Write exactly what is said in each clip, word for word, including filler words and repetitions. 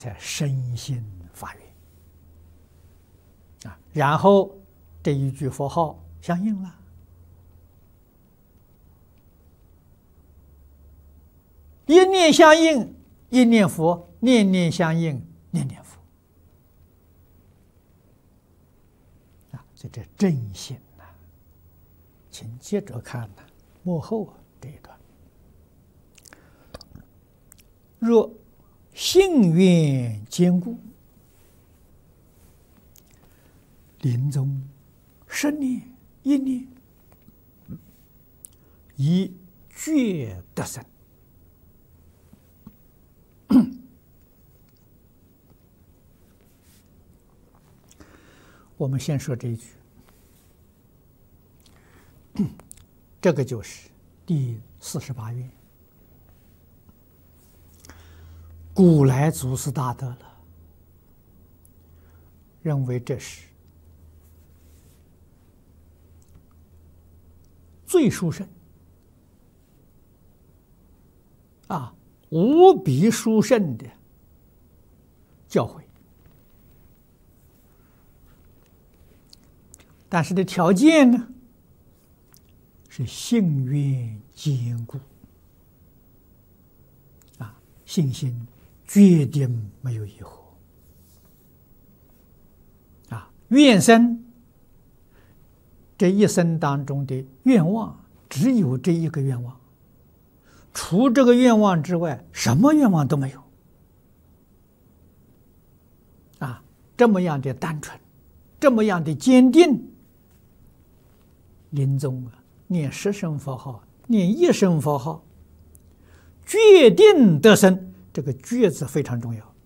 才身心发愿啊，然后这一句佛号相应了，一念相应，一念佛，念念相应，念念佛啊，所以这正心呐，请接着看呐，幕后啊这一段，若信愿坚固，临终十念一念，以觉得生。我们先说这一句，这个就是第四十八愿。古来祖师大德了，认为这是最殊胜啊，无比殊胜的教诲。但是的条件呢，是信愿坚固啊，信心决定没有疑惑啊！愿生这一生当中的愿望，只有这一个愿望，除这个愿望之外，什么愿望都没有啊！这么样的单纯，这么样的坚定，临终啊，念十声佛号，念一声佛号，决定得生。这个“决”字非常重要，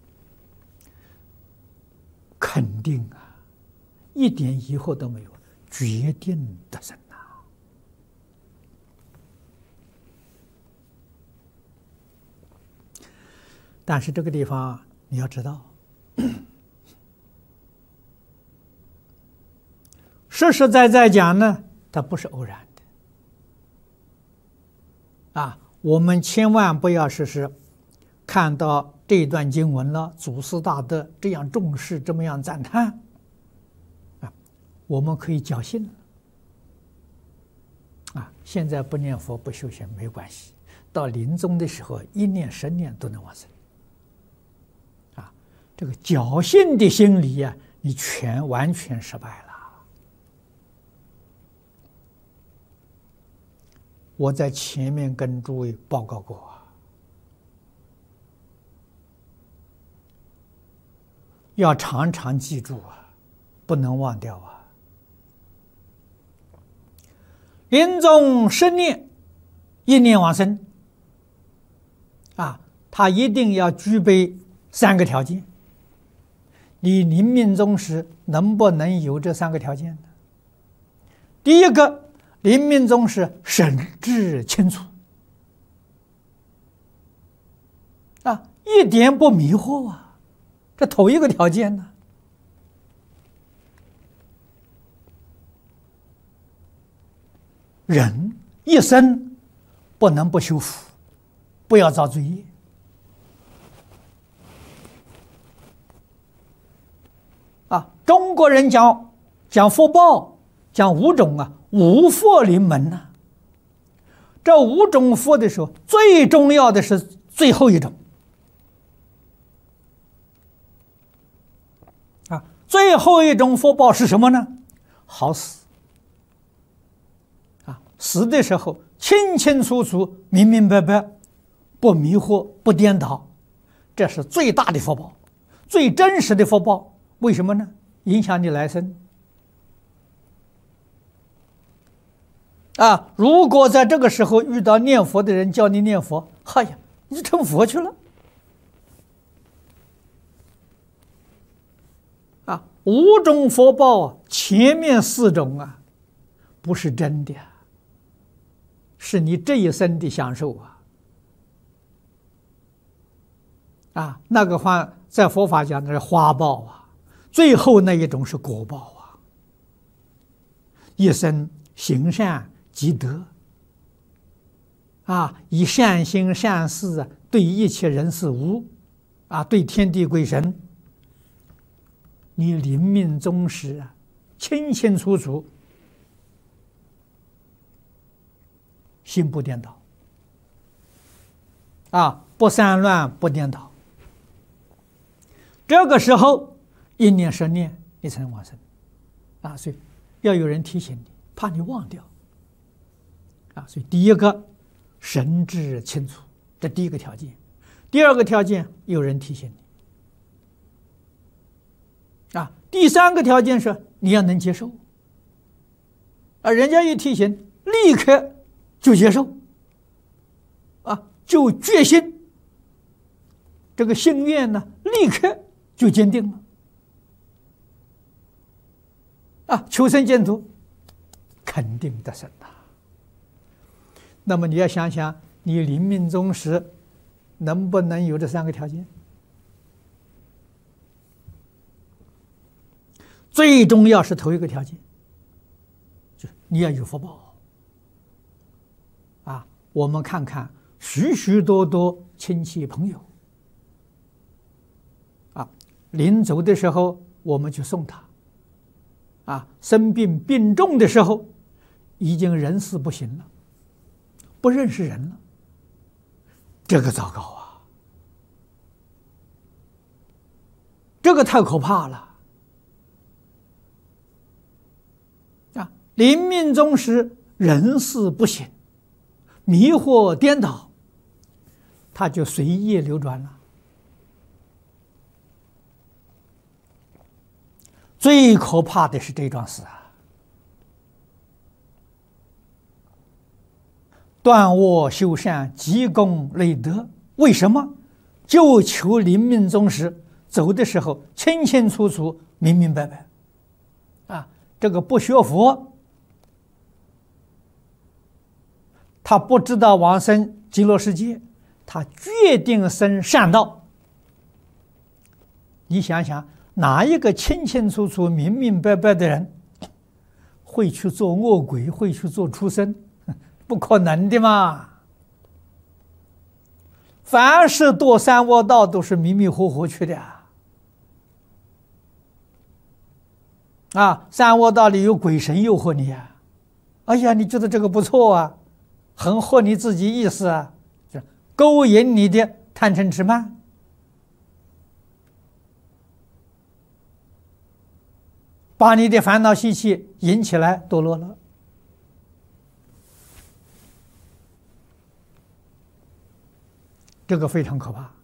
肯定啊，一点疑惑都没有，决定得生呐。但是这个地方你要知道，实实在在讲呢，它不是偶然的啊！我们千万不要试试。看到这一段经文了，祖师大德这样重视，这么样赞叹，啊，我们可以侥幸了。啊，现在不念佛不修行没关系，到临终的时候，一念十念都能往生。啊，这个侥幸的心理呀、啊，你全完全失败了。我在前面跟诸位报告过。要常常记住啊，不能忘掉啊！临终十念，一念往生啊，他一定要具备三个条件。你临命终时能不能有这三个条件呢？第一个，临命终时神志清楚啊，一点不迷惑啊。这头一个条件呢，人一生不能不修福，不要造罪业啊！中国人讲讲福报，讲五种啊，五福临门呐、啊。这五种福的时候，最重要的是最后一种。最后一种福报是什么呢？好死啊！死的时候清清楚楚、明明白白，不迷惑、不颠倒，这是最大的福报，最真实的福报。为什么呢？影响你来生啊！如果在这个时候遇到念佛的人叫你念佛，哎呀，你成佛去了。啊，五种福报，前面四种啊，不是真的，是你这一生的享受啊！啊，那个话在佛法讲的是花报啊，最后那一种是果报啊。一生行善积德，啊，以善心善事啊，对一切人事物啊，对天地鬼神，你临命终时啊，清清楚楚，心不颠倒，啊，不散乱，不颠倒。这个时候，一念生念，你才能往生。啊，所以要有人提醒你，怕你忘掉。啊，所以第一个，神志清楚，这第一个条件；第二个条件，有人提醒你。啊，第三个条件是你要能接受。啊，人家一提醒，立刻就接受。啊，就决心，这个心愿呢，立刻就坚定了。啊，求生净土，肯定得生呐。那么你要想想，你临命终时能不能有这三个条件？最重要是头一个条件，就是你要有福报。啊，我们看看许许多多亲戚朋友，啊，临走的时候我们去送他。啊，生病病重的时候，已经人事不行了，不认识人了，这个糟糕啊！这个太可怕了啊！临命终时，人事不行，迷惑颠倒，他就随业流转了。最可怕的是这桩事啊！断恶修善，积功累德，为什么？就求临命终时走的时候清清楚楚、明明白白。啊，这个不学佛，他不知道往生极乐世界，他决定生善道。你想想。哪一个清清楚楚、明明白白的人会去做恶鬼，会去做畜生？不可能的嘛！凡是堕三恶道，都是迷迷糊糊去的啊！啊，三恶道里有鬼神诱惑你啊！哎呀，你觉得这个不错啊，很合你自己意思啊，就勾引你的贪嗔痴慢。把你的烦恼习气引起来，堕落了。这个非常可怕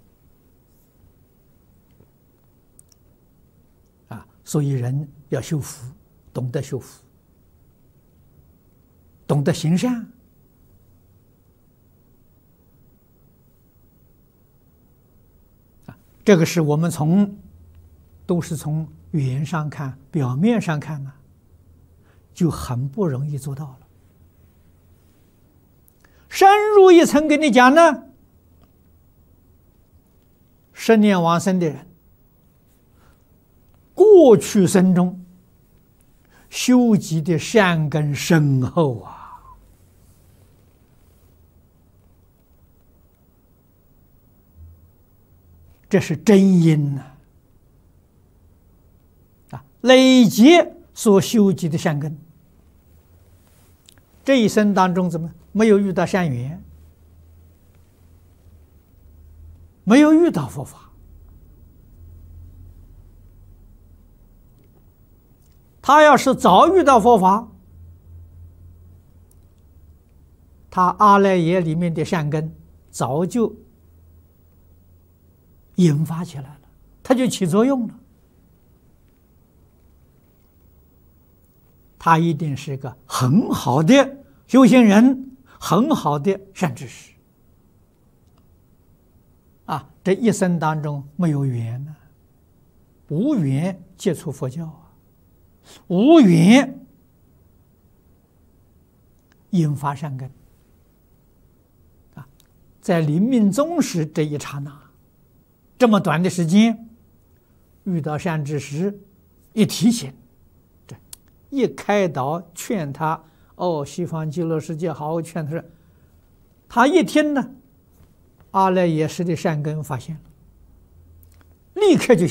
啊！所以人要修福，懂得修福，懂得行善啊！这个是我们从都是从语言上看，表面上看呢，就很不容易做到了。深入一层跟你讲呢，十念往生的人，过去生中修集的善根深厚啊，这是真因呐。累积所修集的善根，这一生当中怎么没有遇到善缘，没有遇到佛法？他要是早遇到佛法，他阿赖耶里面的善根早就引发起来了，他就起作用了。他一定是个很好的修行人，很好的善知识啊！这一生当中没有缘呢，无缘接触佛教啊，无缘引发善根啊！在临命终时这一刹那，这么短的时间，遇到善知识一提醒。一开导劝他，哦，西方极乐世界好好劝他说，他一听呢，阿赖耶识的善根发现了， 立刻就